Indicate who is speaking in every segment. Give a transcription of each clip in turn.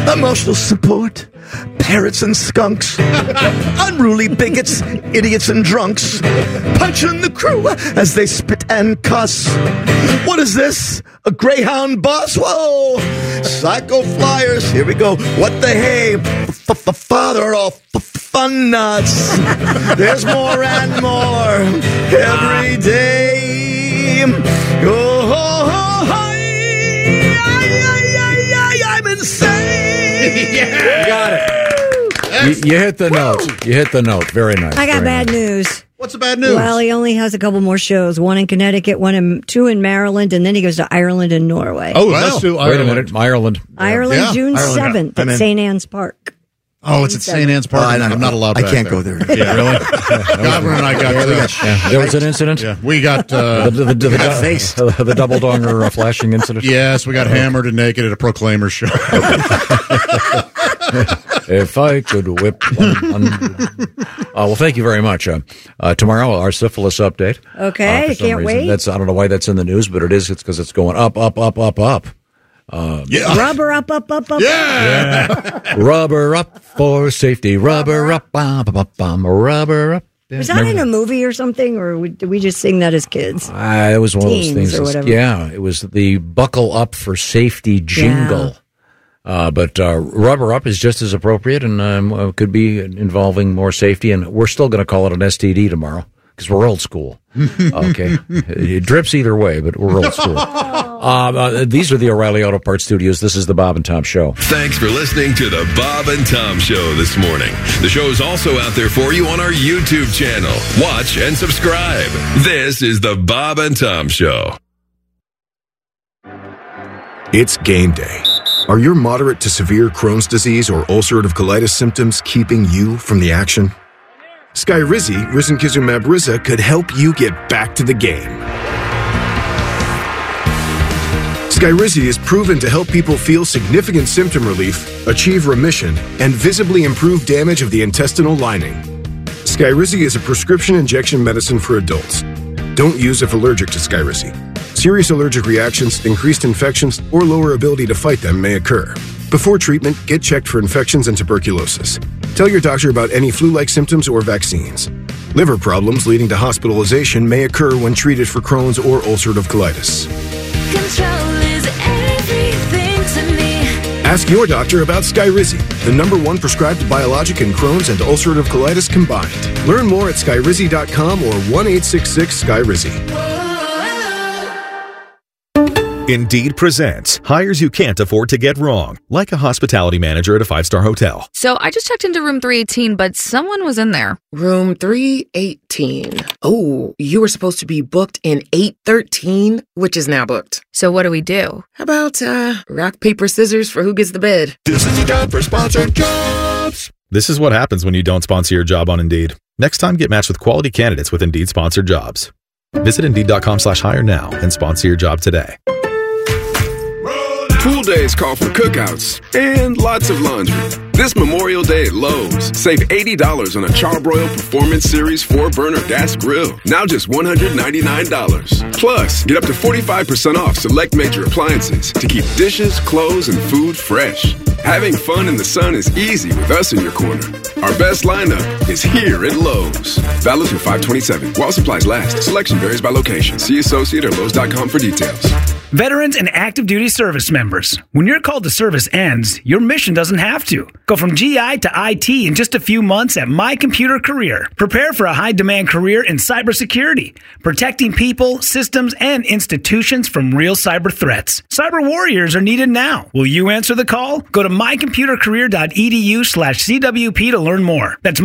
Speaker 1: emotional support, parrots and skunks, unruly bigots, idiots and drunks, punching the crew as they spit and cuss. What is this? A Greyhound bus? Whoa! Psycho flyers, here we go. What the hey? Father of fun nuts. There's more and more every day. I'm insane.
Speaker 2: Yeah. You got it. You hit the note. You hit the note. Very nice.
Speaker 3: I got bad
Speaker 2: nice.
Speaker 3: news.
Speaker 4: What's the bad news?
Speaker 3: Well, he only has a couple more shows. One in Connecticut, two in Maryland, and then he goes to Ireland and Norway.
Speaker 4: Oh, let's do Ireland.
Speaker 2: Wait a minute. Ireland.
Speaker 3: Ireland, June 7th at St. Anne's Park.
Speaker 4: Oh, it's at St. Anne's Park. I'm not allowed.
Speaker 1: I can't go there.
Speaker 4: Yeah, really? Godwin and I got.
Speaker 2: There was an incident.
Speaker 4: Yeah, we got
Speaker 2: the double donger flashing incident.
Speaker 4: Yes, we got hammered and naked at a Proclaimers show.
Speaker 2: If I could whip 100. Well, thank you very much. Tomorrow, our syphilis update.
Speaker 3: Okay, can't wait.
Speaker 2: I don't know why that's in the news, but it is. It's because it's going up, up, up, up, up.
Speaker 3: Rubber up, up, up, up.
Speaker 2: Yeah. Rubber up for safety. Rubber up, rubber up.
Speaker 3: Was that in a movie or something, or did we just sing that as kids?
Speaker 2: It was one of those things.
Speaker 3: Or whatever.
Speaker 2: Yeah, it was the buckle up for safety jingle. Yeah. But rubber up is just as appropriate and could be involving more safety. And we're still going to call it an STD tomorrow because we're old school. Okay. It drips either way, but we're old school. These are the O'Reilly Auto Parts Studios. This is the Bob and Tom Show.
Speaker 5: Thanks for listening to the Bob and Tom Show this morning. The show is also out there for you on our YouTube channel. Watch and subscribe. This is the Bob and Tom Show.
Speaker 6: It's game day. Are your moderate to severe Crohn's disease or ulcerative colitis symptoms keeping you from the action? Skyrizi, risankizumab Riza, could help you get back to the game. Skyrizi is proven to help people feel significant symptom relief, achieve remission, and visibly improve damage of the intestinal lining. Skyrizi is a prescription injection medicine for adults. Don't use if allergic to Skyrizi. Serious allergic reactions, increased infections, or lower ability to fight them may occur. Before treatment, get checked for infections and tuberculosis. Tell your doctor about any flu-like symptoms or vaccines. Liver problems leading to hospitalization may occur when treated for Crohn's or ulcerative colitis.
Speaker 7: Control is everything to me.
Speaker 6: Ask your doctor about Skyrizi, the #1 prescribed biologic in Crohn's and ulcerative colitis combined. Learn more at skyrizi.com or 1-866-SKYRIZI.
Speaker 8: Indeed presents hires you can't afford to get wrong, like a hospitality manager at a 5-star hotel.
Speaker 9: So I just checked into room 318, but someone was in there.
Speaker 10: Room 318. Oh, you were supposed to be booked in 813, which is now booked.
Speaker 9: So what do we do?
Speaker 10: How about rock, paper, scissors for who gets the bed?
Speaker 4: This is your time for sponsored jobs.
Speaker 8: This is what happens when you don't sponsor your job on Indeed. Next time, get matched with quality candidates with Indeed sponsored jobs. Visit Indeed.com/hire now and sponsor your job today.
Speaker 11: Pool days call for cookouts and lots of laundry. This Memorial Day at Lowe's, save $80 on a Charbroil Performance Series 4-burner gas grill. Now just $199. Plus, get up to 45% off select major appliances to keep dishes, clothes, and food fresh. Having fun in the sun is easy with us in your corner. Our best lineup is here at Lowe's. Valid through 5/27. While supplies last. Selection varies by location. See associate or Lowe's.com for details.
Speaker 12: Veterans and active duty service members. When your call to service ends, your mission doesn't have to. Go from GI to IT in just a few months at My Computer Career. Prepare for a high-demand career in cybersecurity, protecting people, systems, and institutions from real cyber threats. Cyber warriors are needed now. Will you answer the call? Go to mycomputercareer.edu/CWP to learn more. That's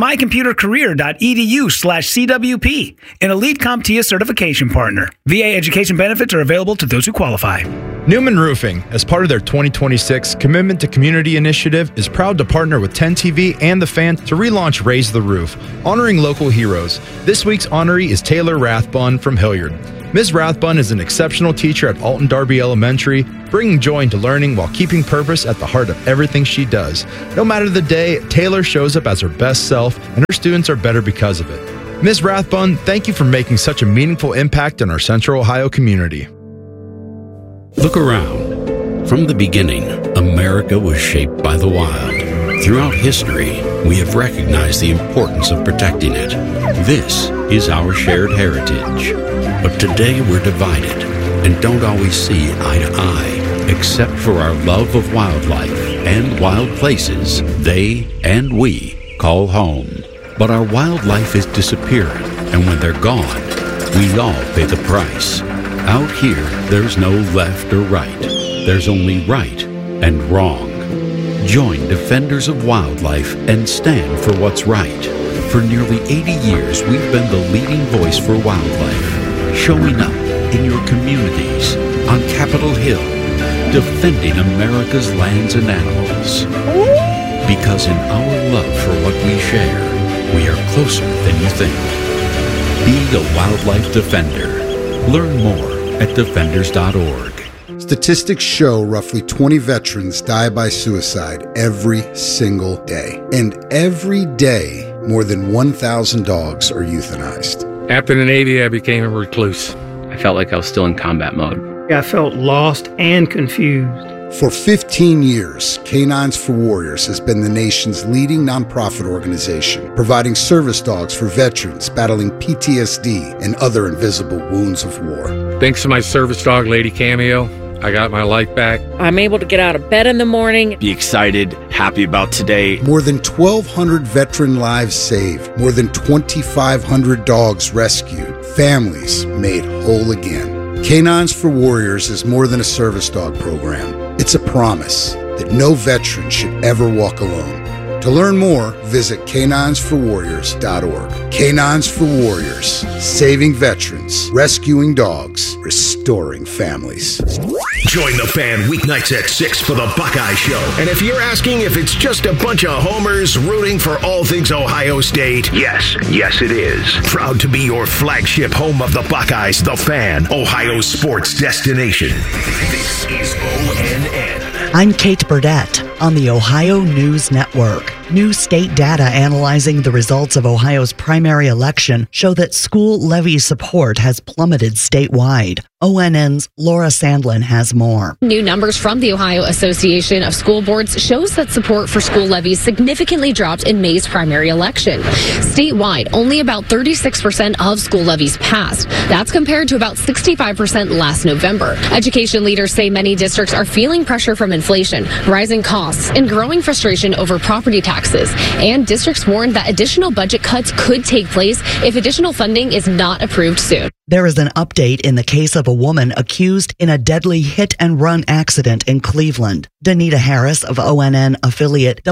Speaker 12: mycomputercareer.edu/CWP, an elite CompTIA certification partner. VA education benefits are available to those who qualify.
Speaker 13: Newman Roofing, as part of their 2026 Commitment to Community initiative, is proud to partner with 10 TV and The Fan to relaunch Raise the Roof, honoring local heroes. This week's honoree is Taylor Rathbun from Hilliard. Ms. Rathbun is an exceptional teacher at Alton Darby Elementary, bringing joy into learning while keeping purpose at the heart of everything she does. No matter the day, Taylor shows up as her best self, and her students are better because of it. Ms. Rathbun, thank you for making such a meaningful impact in our Central Ohio community.
Speaker 14: Look around. From the beginning, America was shaped by the wild. Throughout history, we have recognized the importance of protecting it. This is our shared heritage. But today we're divided and don't always see eye to eye, except for our love of wildlife and wild places they and we call home. But our wildlife is disappearing, and when they're gone, we all pay the price. Out here, there's no left or right. There's only right and wrong. Join Defenders of Wildlife and stand for what's right. For nearly 80 years, we've been the leading voice for wildlife, showing up in your communities, on Capitol Hill, defending America's lands and animals. Because in our love for what we share, we are closer than you think. Be a wildlife defender. Learn more at defenders.org.
Speaker 15: Statistics show roughly 20 veterans die by suicide every single day. And every day, more than 1,000 dogs are euthanized.
Speaker 16: After the Navy, I became a recluse.
Speaker 17: I felt like I was still in combat mode.
Speaker 18: I felt lost and confused.
Speaker 15: For 15 years, Canines for Warriors has been the nation's leading nonprofit organization, providing service dogs for veterans battling PTSD and other invisible wounds of war.
Speaker 16: Thanks to my service dog, Lady Cameo, I got my life back.
Speaker 19: I'm able to get out of bed in the morning.
Speaker 20: Be excited, happy about today.
Speaker 15: More than 1,200 veteran lives saved. More than 2,500 dogs rescued. Families made whole again. Canines for Warriors is more than a service dog program. It's a promise that no veteran should ever walk alone. To learn more, visit caninesforwarriors.org. Canines for Warriors, saving veterans, rescuing dogs, restoring families.
Speaker 21: Join the Fan weeknights at 6 for the Buckeye Show. And if you're asking if it's just a bunch of homers rooting for all things Ohio State, yes it is. Proud to be your flagship home of the Buckeyes, the Fan, Ohio sports destination. This is ONN.
Speaker 22: I'm Kate Burdett on the Ohio News Network. New state data analyzing the results of Ohio's primary election show that school levy support has plummeted statewide. ONN's Laura Sandlin has more.
Speaker 23: New numbers from the Ohio Association of School Boards shows that support for school levies significantly dropped in May's primary election. Statewide, only about 36% of school levies passed. That's compared to about 65% last November. Education leaders say many districts are feeling pressure from inflation, rising costs, and growing frustration over property taxes. And districts warned that additional budget cuts could take place if additional funding is not approved soon.
Speaker 22: There is an update in the case of a woman accused in a deadly hit-and-run accident in Cleveland. Danita Harris of ONN affiliate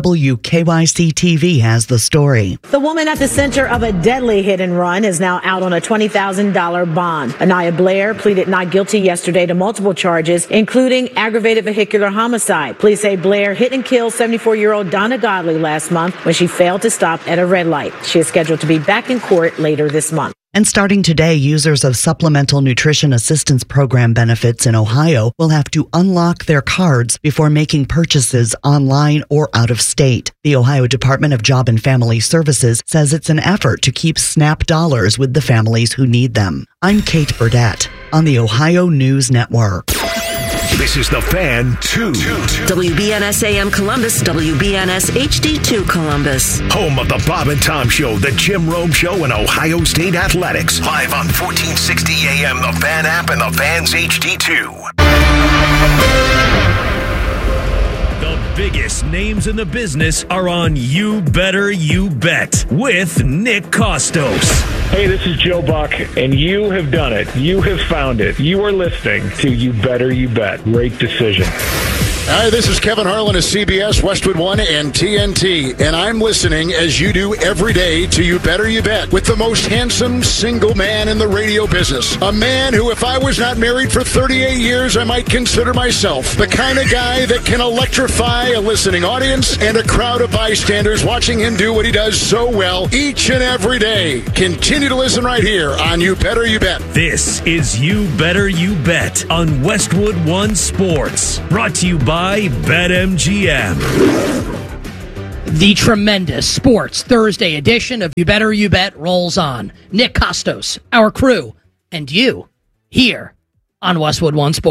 Speaker 22: WKYC-TV has the story.
Speaker 24: The woman at the center of a deadly hit-and-run is now out on a $20,000 bond. Anaya Blair pleaded not guilty yesterday to multiple charges, including aggravated vehicular homicide. Police say Blair hit and killed 74-year-old Donna Godley last month when she failed to stop at a red light. She is scheduled to be back in court later this month.
Speaker 22: And starting today, users of Supplemental Nutrition Assistance Program benefits in Ohio will have to unlock their cards before making purchases online or out of state. The Ohio Department of Job and Family Services says it's an effort to keep SNAP dollars with the families who need them. I'm Kate Burdett on the Ohio News Network.
Speaker 21: This is the Fan 2.
Speaker 25: WBNS AM Columbus, WBNS HD2 Columbus.
Speaker 21: Home of the Bob and Tom Show, the Jim Rome Show, and Ohio State Athletics. Live on 1460 AM, the Fan app, and the Fan's HD2.
Speaker 26: The biggest names in the business are on You Better You Bet with Nick Costos.
Speaker 27: Hey, this is Joe Buck, and you have done it. You have found it. You are listening to You Better You Bet. Great decision.
Speaker 28: Hi, this is Kevin Harlan of CBS, Westwood One, and TNT, and I'm listening, as you do every day, to You Better You Bet with the most handsome single man in the radio business. A man who, if I was not married for 38 years, I might consider myself the kind of guy that can electrify a listening audience and a crowd of bystanders watching him do what he does so well each and every day. Continue to listen right here on You Better You Bet.
Speaker 26: This is You Better You Bet on Westwood One Sports. Brought to you by BetMGM.
Speaker 29: The tremendous Sports Thursday edition of You Better You Bet rolls on. Nick Costos, our crew, and you here on Westwood One Sports.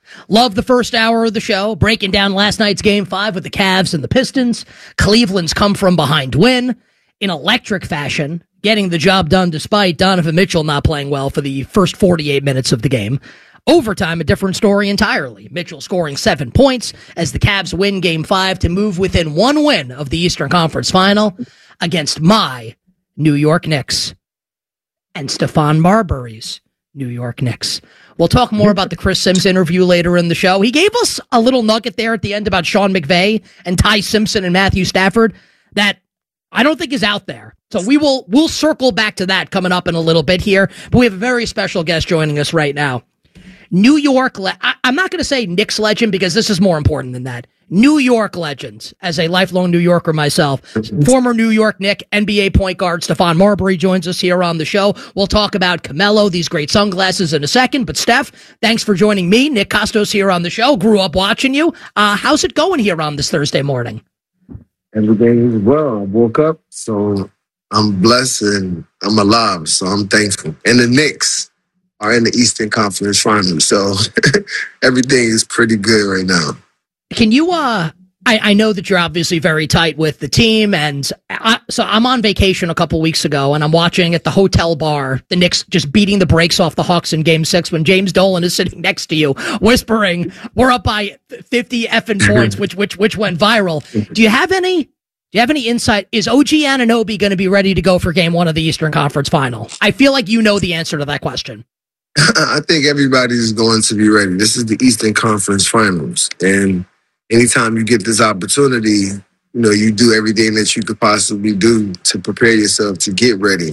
Speaker 29: Love the first hour of the show, breaking down last night's Game 5 with the Cavs and the Pistons. Cleveland's come-from-behind win in electric fashion, getting the job done despite Donovan Mitchell not playing well for the first 48 minutes of the game. Overtime, a different story entirely. Mitchell scoring 7 points as the Cavs win Game 5 to move within one win of the Eastern Conference Final against my New York Knicks and Stephon Marbury's New York Knicks. We'll talk more about the Chris Sims interview later in the show. He gave us a little nugget there at the end about Sean McVay and Ty Simpson and Matthew Stafford that I don't think is out there. So we'll circle back to that coming up in a little bit here. But we have a very special guest joining us right now. New York, I'm not going to say Knicks legend because this is more important than that. New York legends, as a lifelong New Yorker myself. Former New York Knick NBA point guard Stephon Marbury joins us here on the show. We'll talk about Camelo, these great sunglasses in a second. But Steph, thanks for joining me. Nick Kostos here on the show. Grew up watching you. How's it going here on this Thursday morning?
Speaker 1: Everything is well. I woke up, so I'm blessed and I'm alive, so I'm thankful. And the Knicks are in the Eastern Conference Finals, so everything is pretty good right now.
Speaker 29: Can you, I know that you're obviously very tight with the team, and so I'm on vacation a couple weeks ago, and I'm watching at the hotel bar, the Knicks just beating the brakes off the Hawks in Game 6 when James Dolan is sitting next to you, whispering, we're up by 50 effing points, which went viral. Do you have any insight? Is OG Anunoby going to be ready to go for Game 1 of the Eastern Conference Final? I feel like you know the answer to that question.
Speaker 1: I think everybody's going to be ready. This is the Eastern Conference Finals. And anytime you get this opportunity, you do everything that you could possibly do to prepare yourself to get ready.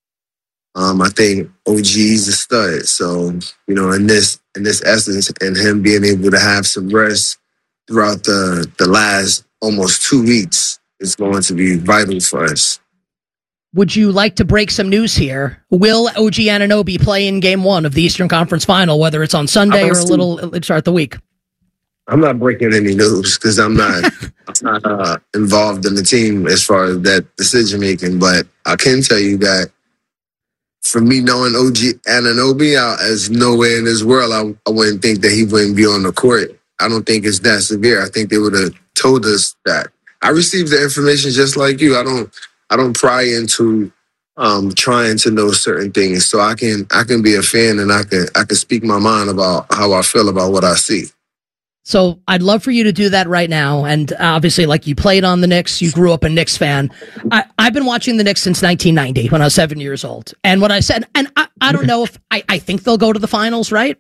Speaker 1: I think OG's a stud. So, in this essence, and him being able to have some rest throughout the last almost 2 weeks is going to be vital for us.
Speaker 29: Would you like to break some news here? Will OG Anunoby play in Game 1 of the Eastern Conference Final, whether it's on Sunday or a little start the week?
Speaker 1: I'm not breaking any news because I'm not involved in the team as far as that decision making. But I can tell you that for me knowing OG Anunoby, as no way in this world I wouldn't think that he wouldn't be on the court. I don't think it's that severe. I think they would have told us that. I received the information just like you. I don't pry into trying to know certain things, so I can be a fan and I can speak my mind about how I feel about what I see.
Speaker 29: So I'd love for you to do that right now. And obviously, like, you played on the Knicks, you grew up a Knicks fan. I've been watching the Knicks since 1990 when I was 7 years old. And what I said, and I don't know if I think they'll go to the finals, right?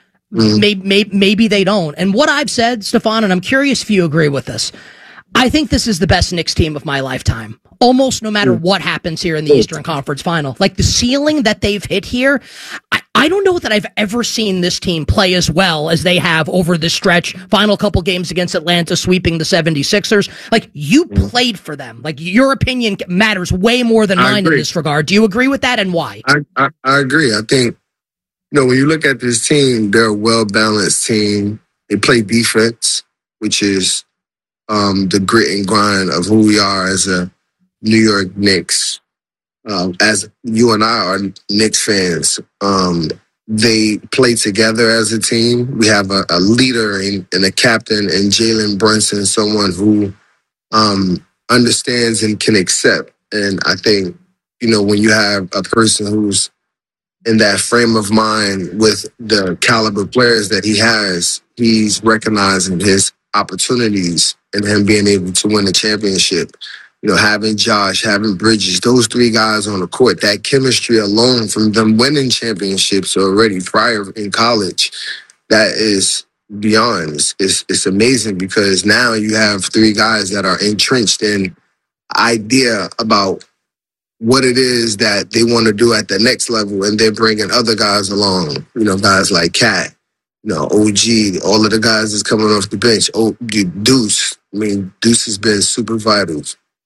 Speaker 29: Maybe they don't. And what I've said, Stephon, and I'm curious if you agree with this, I think this is the best Knicks team of my lifetime. Almost no matter what happens here in the Eastern Conference Final. Like, the ceiling that they've hit here, I don't know that I've ever seen this team play as well as they have over this stretch. Final couple games against Atlanta, sweeping the 76ers. Like, you played for them. Like, your opinion matters way more than mine in this regard. Do you agree with that, and why?
Speaker 1: I agree. I think, when you look at this team, they're a well-balanced team. They play defense, which is the grit and grind of who we are as a New York Knicks. As you and I are Knicks fans, they play together as a team. We have a leader and a captain in Jalen Brunson, someone who understands and can accept. And I think, when you have a person who's in that frame of mind with the caliber players that he has, he's recognizing his opportunities and him being able to win a championship. Having Josh, having Bridges, those three guys on the court, that chemistry alone from them winning championships already prior in college, that is beyond. It's amazing because now you have three guys that are entrenched in idea about what it is that they want to do at the next level, and they're bringing other guys along, guys like Cat, OG, all of the guys that's coming off the bench. Deuce. Deuce has been super vital.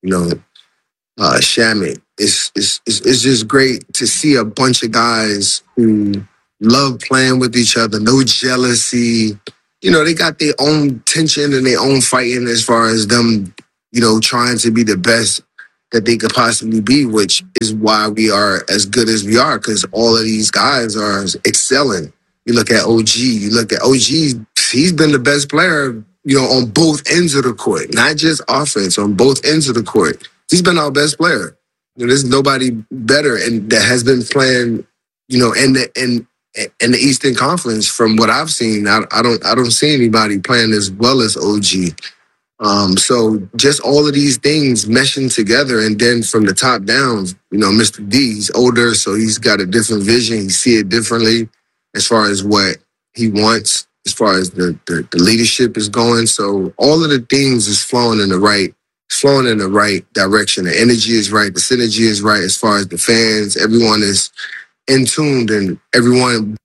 Speaker 1: Shamit. It's just great to see a bunch of guys who love playing with each other, no jealousy. They got their own tension and their own fighting as far as them, trying to be the best that they could possibly be, which is why we are as good as we are, because all of these guys are excelling. You look at OG, he's been the best player, on both ends of the court, not just offense, on both ends of the court. He's been our best player. There's nobody better and that has been playing, in the Eastern Conference. From what I've seen, I don't see anybody playing as well as OG. So just all of these things meshing together, and then from the top down, Mr. D, he's older, so he's got a different vision. He see it differently as far as what he wants, as far as the leadership is going. So all of the things is flowing in the right direction. The energy is right, the synergy is right as far as the fans. Everyone is in tune, and everyone.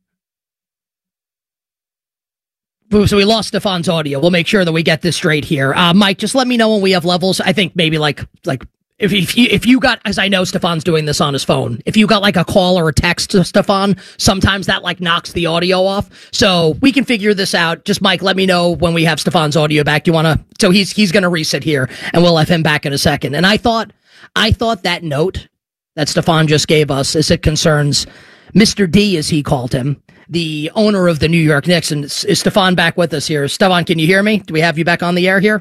Speaker 29: So we lost Stefan's audio. We'll make sure that we get this straight here. Mike, just let me know when we have levels. I think maybe like if you got, as I know Stefan's doing this on his phone, if you got like a call or a text to Stefan, sometimes that like knocks the audio off. So we can figure this out. Just Mike, let me know when we have Stefan's audio back. Do you want to? So he's going to reset here, and we'll have him back in a second. And I thought that note that Stefan just gave us, as it concerns Mr. D, as he called him, the owner of the New York Knicks. And is Stefan back with us here? Stefan, can you hear me? Do we have you back on the air here?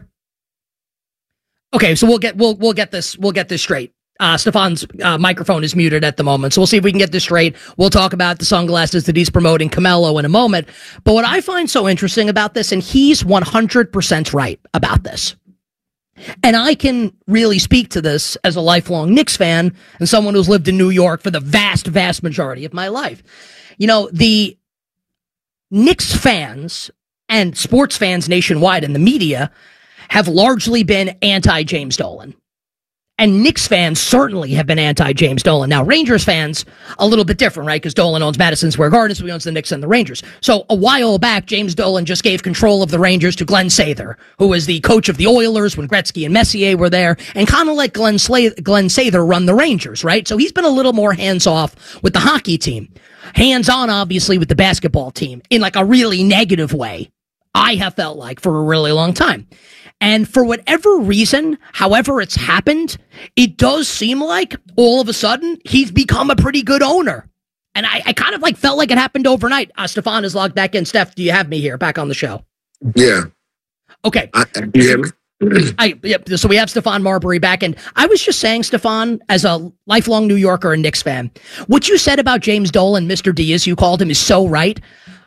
Speaker 29: Okay, so we'll get this straight. Stefan's microphone is muted at the moment, so we'll see if we can get this straight. We'll talk about the sunglasses that he's promoting, Camelo, in a moment. But what I find so interesting about this, and he's 100% right about this, and I can really speak to this as a lifelong Knicks fan and someone who's lived in New York for the vast, vast majority of my life. The Knicks fans and sports fans nationwide and the media have largely been anti-James Dolan. And Knicks fans certainly have been anti-James Dolan. Now, Rangers fans, a little bit different, right? Because Dolan owns Madison Square Garden, so he owns the Knicks and the Rangers. So a while back, James Dolan just gave control of the Rangers to Glenn Sather, who was the coach of the Oilers when Gretzky and Messier were there, and kind of let Glenn Sather run the Rangers, right? So he's been a little more hands-off with the hockey team. Hands-on, obviously, with the basketball team in like a really negative way, I have felt like, for a really long time. And for whatever reason, however it's happened, it does seem like all of a sudden he's become a pretty good owner. And I kind of like felt like it happened overnight. Stefan is logged back in. Steph, do you have me here back on the show?
Speaker 1: Yeah.
Speaker 29: Okay.
Speaker 1: You hear me?
Speaker 29: So we have Stephon Marbury back. And I was just saying, Stefan, as a lifelong New Yorker and Knicks fan, what you said about James Dolan, Mr. D, as you called him, is so right.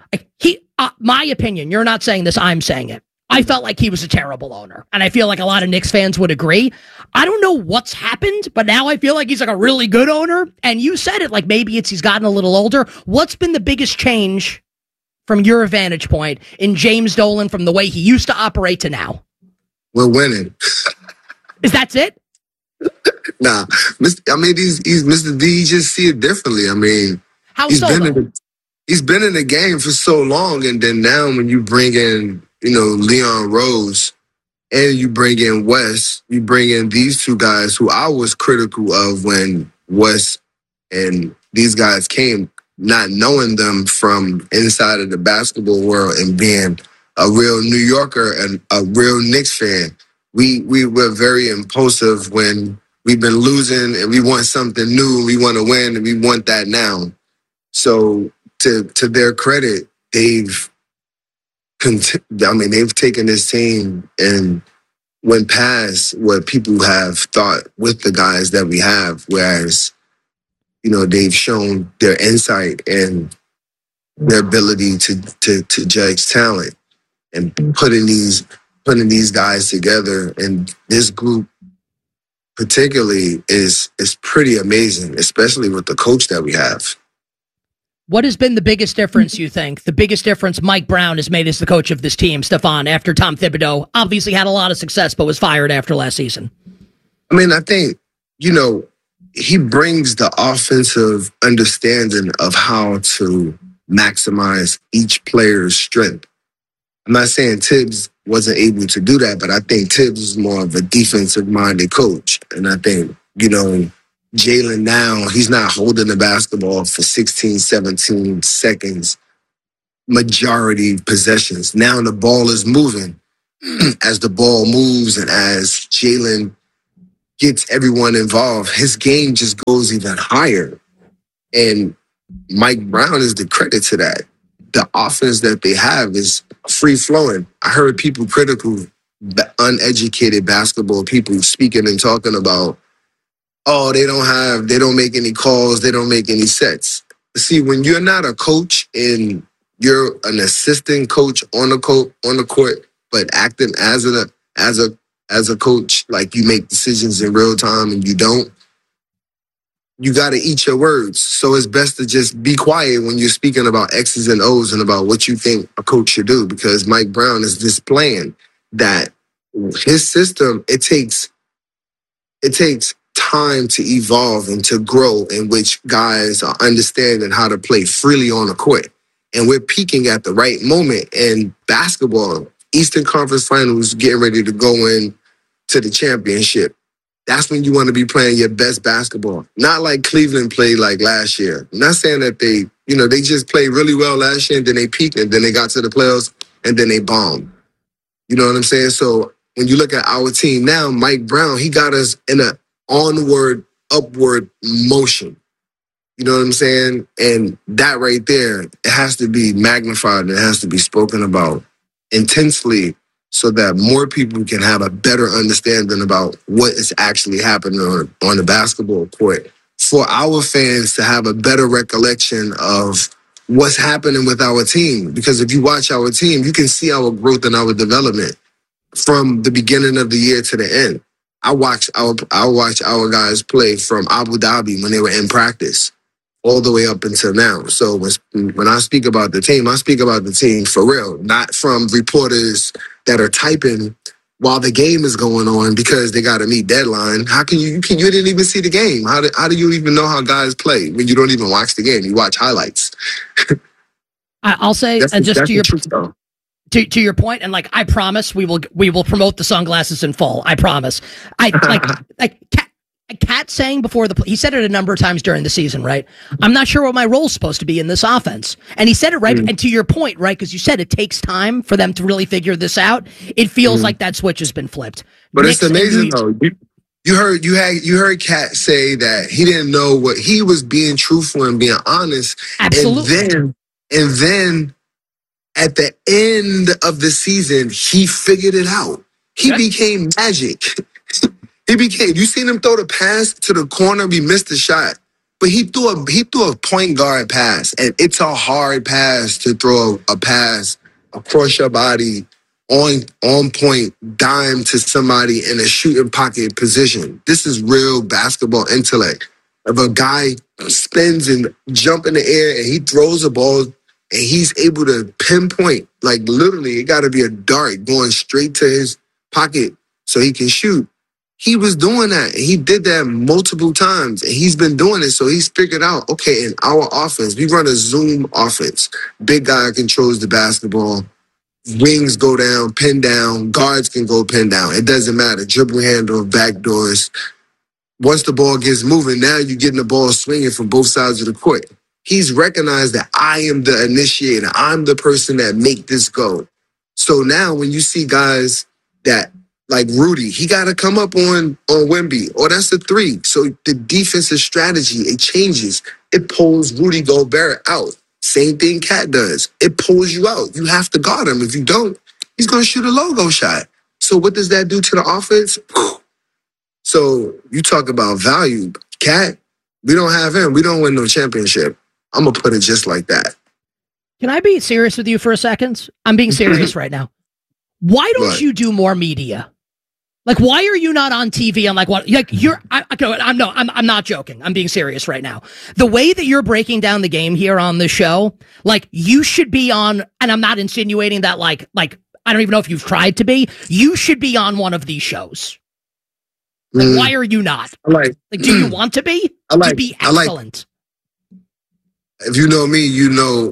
Speaker 29: My opinion, you're not saying this, I'm saying it. I felt like he was a terrible owner. And I feel like a lot of Knicks fans would agree. I don't know what's happened, but now I feel like he's like a really good owner. And you said it, like maybe he's gotten a little older. What's been the biggest change from your vantage point in James Dolan from the way he used to operate to now?
Speaker 1: We're winning.
Speaker 29: Is that it?
Speaker 1: Nah. He's Mr. D, he just see it differently. I mean, he's been in the game for so long. And then now when you bring in, Leon Rose, and you bring in Wes, you bring in these two guys who I was critical of when Wes and these guys came, not knowing them from inside of the basketball world and being a real New Yorker and a real Knicks fan. We were very impulsive when we've been losing and we want something new, we want to win, and we want that now. So to their credit, they've taken this team and went past what people have thought with the guys that we have, whereas, they've shown their insight and their ability to judge talent and putting these guys together. And this group particularly is pretty amazing, especially with the coach that we have.
Speaker 29: What has been the biggest difference, you think? The biggest difference Mike Brown has made as the coach of this team, Stefan, after Tom Thibodeau obviously had a lot of success but was fired after last season?
Speaker 1: I think, he brings the offensive understanding of how to maximize each player's strength. I'm not saying Tibbs wasn't able to do that, but I think Tibbs is more of a defensive-minded coach. And I think, Jalen now, he's not holding the basketball for 16, 17 seconds, majority possessions. Now the ball is moving. As the ball moves and as Jalen gets everyone involved, his game just goes even higher. And Mike Brown is the credit to that. the offense that they have is free flowing. I heard people critical, uneducated basketball people speaking and talking about, oh, they don't make any calls, they don't make any sets. See, when you're not a coach and you're an assistant coach on the court, but acting as a coach, like you make decisions in real time and you don't, you got to eat your words. So it's best to just be quiet when you're speaking about X's and O's and about what you think a coach should do, because Mike Brown is displaying that his system, it takes time to evolve and to grow, in which guys are understanding how to play freely on the court. And we're peaking at the right moment in basketball. Eastern Conference Finals, getting ready to go in to the championship. That's when you want to be playing your best basketball. Not like Cleveland played like last year. I'm not saying that they just played really well last year and then they peaked and then they got to the playoffs and then they bombed. You know what I'm saying? So when you look at our team now, Mike Brown, he got us in an onward, upward motion. You know what I'm saying? And that right there, it has to be magnified and it has to be spoken about intensely, so that more people can have a better understanding about what is actually happening on the basketball court. For our fans to have a better recollection of what's happening with our team. Because if you watch our team, you can see our growth and our development from the beginning of the year to the end. I watch our guys play from Abu Dhabi when they were in practice all the way up until now. So when I speak about the team, I speak about the team for real, not from reporters that are typing while the game is going on because they got a meet deadline. How can you didn't even see the game? How do you even know how guys play when you don't even watch the game? You watch highlights.
Speaker 29: I'll say, to your point, and like I promise, we will promote the sunglasses in fall. I promise. Cat saying before he said it a number of times during the season, right? I'm not sure what my role's supposed to be in this offense. And he said it right. And to your point, right? Because you said it takes time for them to really figure this out. It feels like that switch has been flipped.
Speaker 1: But Nick's, it's amazing though. You heard Cat say that he didn't know what he was being truthful and being honest.
Speaker 29: Absolutely.
Speaker 1: And then at the end of the season, he figured it out. He became magic. You seen him throw the pass to the corner. We missed the shot, but he threw a point guard pass, and it's a hard pass to throw a pass across your body on point dime to somebody in a shooting pocket position. This is real basketball intellect. If a guy spins and jump in the air and he throws a ball and he's able to pinpoint, like literally, it got to be a dart going straight to his pocket so he can shoot. He was doing that, and he did that multiple times, and he's been doing it, so he's figured out, okay, in our offense, we run a zoom offense. Big guy controls the basketball, wings go down, pin down, guards can go pin down. It doesn't matter. Dribble handle, backdoors. Once the ball gets moving, now you're getting the ball swinging from both sides of the court. He's recognized that I am the initiator. I'm the person that make this go. So now when you see guys that, like Rudy, he got to come up on Wemby. Oh, that's the three. So the defensive strategy, it changes. It pulls Rudy Gobert out. Same thing Cat does. It pulls you out. You have to guard him. If you don't, he's going to shoot a logo shot. So what does that do to the offense? So you talk about value. Cat, we don't have him. We don't win no championship. I'm going to put it just like that.
Speaker 29: Can I be serious with you for a second? I'm being serious right now. Why don't you do more media? Like, why are you not on TV? I'm like, what? Like, I'm not joking. I'm being serious right now. The way that you're breaking down the game here on the show, like, you should be on, and I'm not insinuating that, like, I don't even know if you've tried to be. You should be on one of these shows. Like, why are you not? Like, do you want to be? To be excellent.
Speaker 1: If you know me, you know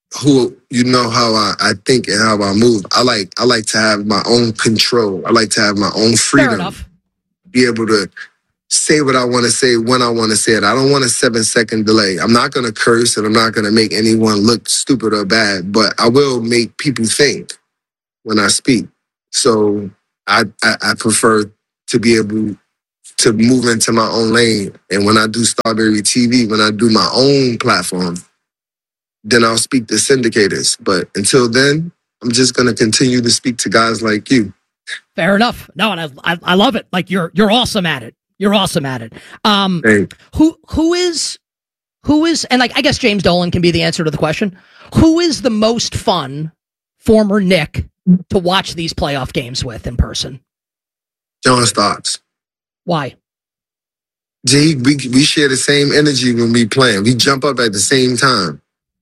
Speaker 1: how I think and how I move. I like to have my own control. I like to have my own freedom.
Speaker 29: Fair enough.
Speaker 1: Be able to say what I want to say when I want to say it. I don't want a 7-second delay. I'm not going to curse and I'm not going to make anyone look stupid or bad, but I will make people think when I speak. So I prefer to be able to move into my own lane. And when I do Starberry TV, when I do my own platform, then I'll speak to syndicators. But until then, I'm just going to continue to speak to guys like you.
Speaker 29: Fair enough. No, and I love it. Like you're awesome at it. You're awesome at it. Who is, and like I guess James Dolan can be the answer to the question. Who is the most fun former Knick to watch these playoff games with in person?
Speaker 1: John Starks.
Speaker 29: Why?
Speaker 1: G, we share the same energy when we playing. We jump up at the same time.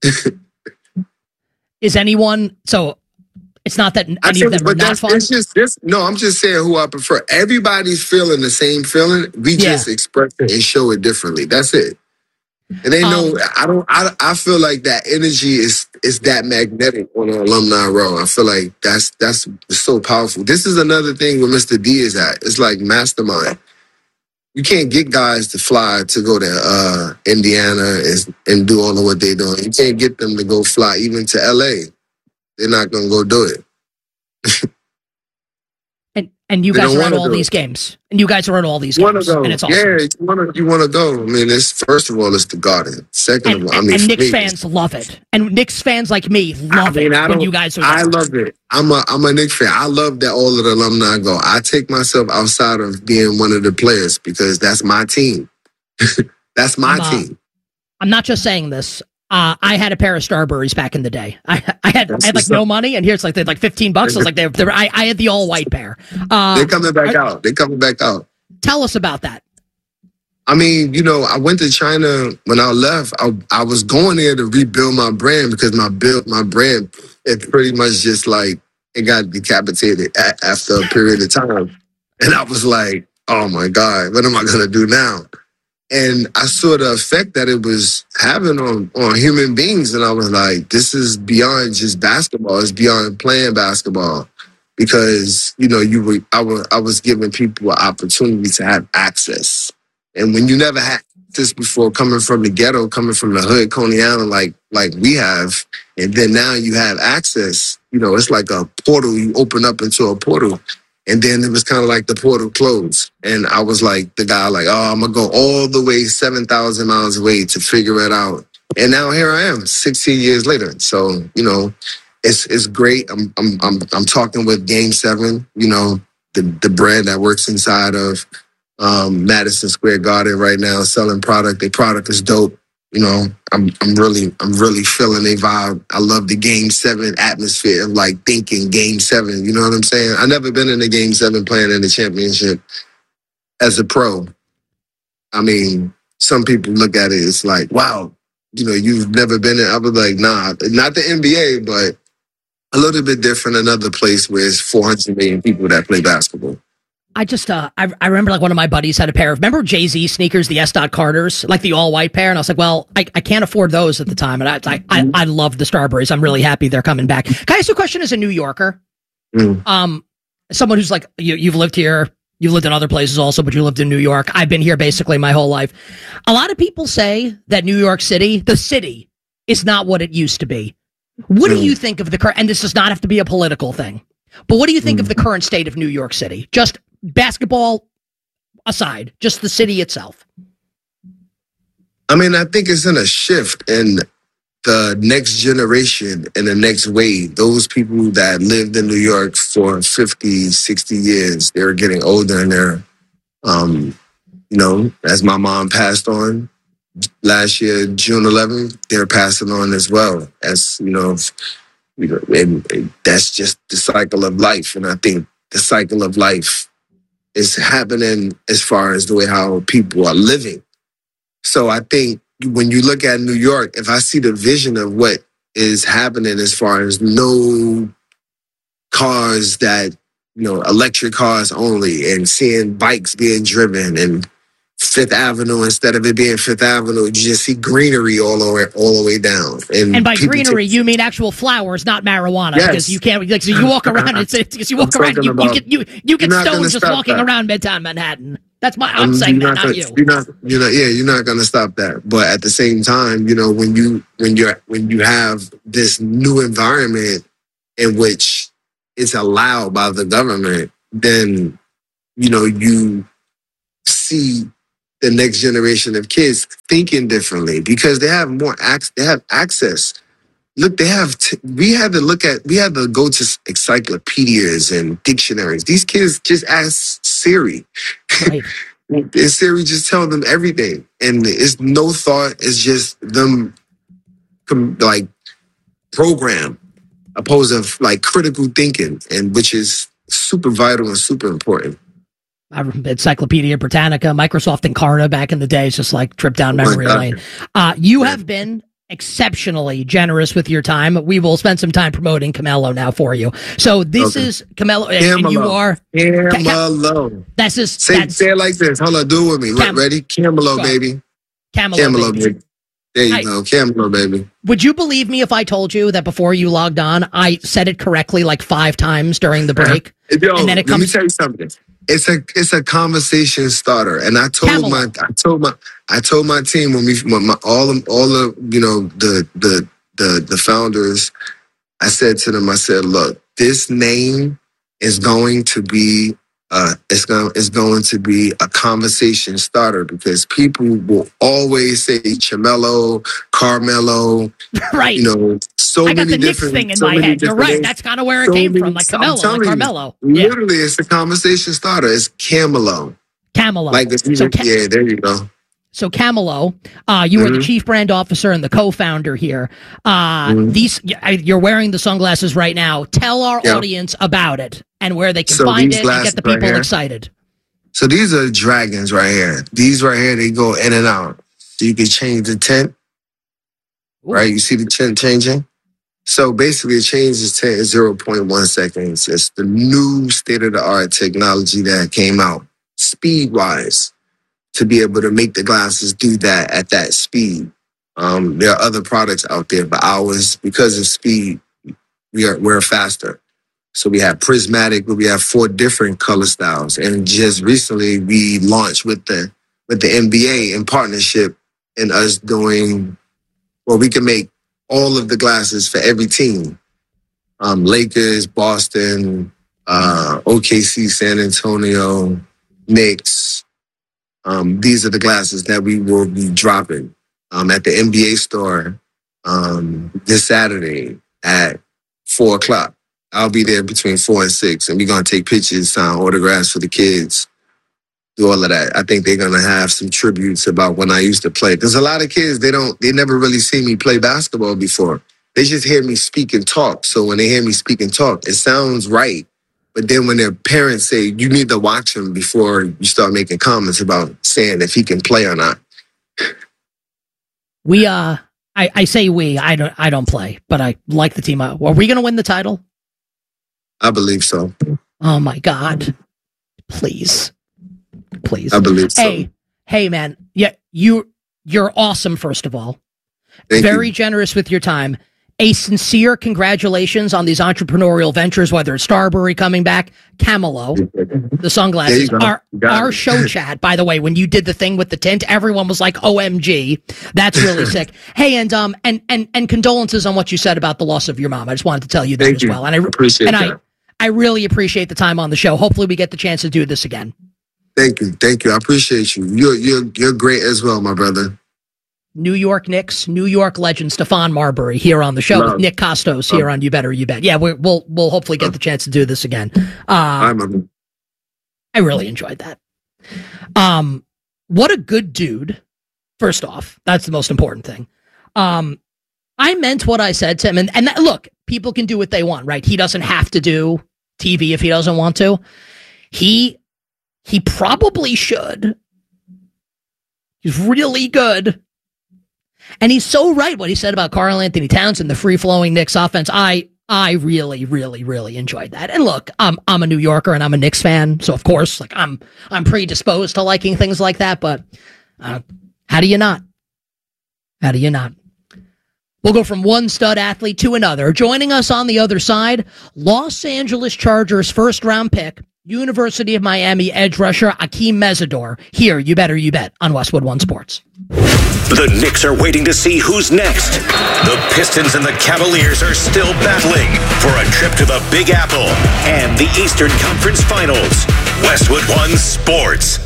Speaker 29: Is anyone so? It's not that any of them are not fun.
Speaker 1: It's just this. No, I'm just saying who I prefer. Everybody's feeling the same feeling. We just express it and show it differently. That's it. And they know I feel like that energy is that magnetic on an alumni row. I feel like that's so powerful. This is another thing where Mr. D is at. It's like mastermind. You can't get guys to fly to go to Indiana and do all of what they're doing. You can't get them to go fly even to LA. They're not gonna go do it.
Speaker 29: And you guys are at all these games. And you guys are at all these games. And it's awesome.
Speaker 1: Yeah, you want to go. I mean, first of all, it's the Garden. Second of all,
Speaker 29: and Knicks fans love it. And Knicks fans like me love it when you guys are there.
Speaker 1: I love it. I'm a Knicks fan. I love that all of the alumni go. I take myself outside of being one of the players because that's my team. That's my team.
Speaker 29: I'm not just saying this. I had a pair of Starburys back in the day. I had like no money, and here's like they had like $15. I was like, I had the all white pair.
Speaker 1: They're coming back out. They're coming back out.
Speaker 29: Tell us about that.
Speaker 1: I mean, I went to China when I left. I was going there to rebuild my brand because my brand, it pretty much just like it got decapitated after a period of time, and I was like, oh my God, what am I gonna do now? And I saw the effect that it was having on human beings. And I was like, this is beyond just basketball. It's beyond playing basketball. Because, I was giving people an opportunity to have access. And when you never had this before, coming from the ghetto, coming from the hood, Coney Island, like we have, and then now you have access, it's like a portal. You open up into a portal. And then it was kind of like the portal closed. And I was like, the guy like, oh, I'm going to go all the way 7,000 miles away to figure it out. And now here I am 16 years later. So, it's great. I'm talking with Game 7, the brand that works inside of Madison Square Garden right now, selling product. Their product is dope. I'm really feeling their vibe. I love the Game 7 atmosphere of like thinking Game 7. You know what I'm saying? I never been in a Game 7 playing in the championship as a pro. I mean, some people look at it, it's like, wow, you've never been in. I was like, nah, not the NBA, but a little bit different. Another place where it's 400 million people that play basketball.
Speaker 29: I just, I remember like one of my buddies had a pair of, remember Jay-Z sneakers, the S. Carters, like the all white pair. And I was like, well, I can't afford those at the time. And I love the Starburys. I'm really happy they're coming back. Can I ask you a question as a New Yorker? Someone who's like, you've lived here, you've lived in other places also, but you lived in New York. I've been here basically my whole life. A lot of people say that New York City, the city, is not what it used to be. What do you think of the current, and this does not have to be a political thing, but what do you think of the current state of New York City? Just basketball aside, just the city itself.
Speaker 1: I mean, I think it's in a shift in the next generation and the next wave. Those people that lived in New York for 50, 60 years, they're getting older and they're, as my mom passed on last year, June 11th, they're passing on as well. As, and that's just the cycle of life. And I think the cycle of life is happening as far as the way how people are living. So I think when you look at New York, if I see the vision of what is happening as far as no cars that, electric cars only, and seeing bikes being driven, and Fifth Avenue, instead of it being Fifth Avenue, you just see greenery all the way down.
Speaker 29: And by greenery, you mean actual flowers, not marijuana.
Speaker 1: Yes.
Speaker 29: Because you can't, like, so you walk around, you get stoned just walking around Midtown Manhattan. That's I'm saying that, not you.
Speaker 1: You're not going to stop that. But at the same time, when you have this new environment in which it's allowed by the government, then, you see the next generation of kids thinking differently because they have more they have access. look, we had to go to encyclopedias and dictionaries. These kids just ask Siri.
Speaker 29: Right.
Speaker 1: And Siri just tell them everything. And it's no thought. It's just them like program opposed to like critical thinking, and which is super vital and super important.
Speaker 29: Encyclopedia Britannica, Microsoft Encarta back in the day. It's just like trip down memory lane. You have been exceptionally generous with your time. We will spend some time promoting Camelo now for you. So this is Camelo, and you are
Speaker 1: Camelo.
Speaker 29: That's just
Speaker 1: say it like this. Hold on, do it with me. Ready? Camelo, baby.
Speaker 29: Camelo, baby.
Speaker 1: There you go, Camelo, baby.
Speaker 29: Would you believe me if I told you that before you logged on, I said it correctly like 5 times during the break?
Speaker 1: Yo,
Speaker 29: and then it
Speaker 1: let me tell you something. It's a conversation starter, and I told my team when all the you know the founders, I said to them, I said, look, this name is going to be it's going to be a conversation starter, because people will always say Chamelo, Carmelo,
Speaker 29: right?
Speaker 1: You know, so
Speaker 29: I got
Speaker 1: many
Speaker 29: the Knicks
Speaker 1: different
Speaker 29: thing in
Speaker 1: so
Speaker 29: my
Speaker 1: many
Speaker 29: head. You're
Speaker 1: different
Speaker 29: right.
Speaker 1: names.
Speaker 29: That's kind of where it came from, like Camelo, like Carmelo.
Speaker 1: Yeah. Literally, it's a conversation starter. It's Camelo.
Speaker 29: Camelo.
Speaker 1: Like yeah, there you go.
Speaker 29: So Camelo, you are the chief brand officer and the co-founder here. You're wearing the sunglasses right now. Tell our audience about it and where they can find it and get the people excited.
Speaker 1: So these are dragons right here. These right here, they go in and out. So you can change the tint. Ooh. Right? You see the tint changing? So basically, it changes tint in 0.1 seconds. It's the new state-of-the-art technology that came out, speed-wise, to be able to make the glasses do that at that speed. There are other products out there, but ours, because of speed, we're faster. So we have prismatic, but we have 4 different color styles. And just recently, we launched with the NBA in partnership, and us doing, well, we can make all of the glasses for every team. Lakers, Boston, OKC, San Antonio, Knicks. These are the glasses that we will be dropping at the NBA store this Saturday at 4 o'clock. I'll be there between 4 and 6, and we're going to take pictures, sign autographs for the kids, do all of that. I think they're going to have some tributes about when I used to play. Because a lot of kids, they never really see me play basketball before. They just hear me speak and talk. So when they hear me speak and talk, it sounds right. But then when their parents say, you need to watch him before you start making comments about saying if he can play or not.
Speaker 29: I say we, I don't play, but I like the team. Are we going to win the title?
Speaker 1: I believe so.
Speaker 29: Oh my God. Please.
Speaker 1: I believe so.
Speaker 29: Hey man. Yeah, you're awesome, first of all. Very generous with your time. A sincere congratulations on these entrepreneurial ventures, whether it's Starbury coming back, Camelo, the sunglasses. Our show chat, by the way, when you did the thing with the tint, everyone was like, OMG, that's really sick. Hey, and condolences on what you said about the loss of your mom. I just wanted to tell you that as well. And I appreciate that. I really appreciate the time on the show. Hopefully we get the chance to do this again.
Speaker 1: Thank you. I appreciate you. You're great as well, my brother.
Speaker 29: New York Knicks, New York legend Stephon Marbury here on the show with Nick Kostos here on You Better You Bet. Yeah, we'll hopefully get the chance to do this again. I really enjoyed that. What a good dude. First off, that's the most important thing. I meant what I said to him, and look, people can do what they want, right? He doesn't have to do TV if he doesn't want to. He probably should. He's really good. And he's so right what he said about Karl Anthony Towns and the free-flowing Knicks offense. I really, really, really enjoyed that. And look, I'm a New Yorker and I'm a Knicks fan, so of course, like I'm predisposed to liking things like that. But how do you not? How do you not? We'll go from one stud athlete to another. Joining us on the other side, Los Angeles Chargers first-round pick, University of Miami edge rusher Akeem Mesidor. Here, You Better You Bet on Westwood One Sports.
Speaker 21: The Knicks are waiting to see who's next. The Pistons and the Cavaliers are still battling for a trip to the Big Apple and the Eastern Conference Finals. Westwood One Sports.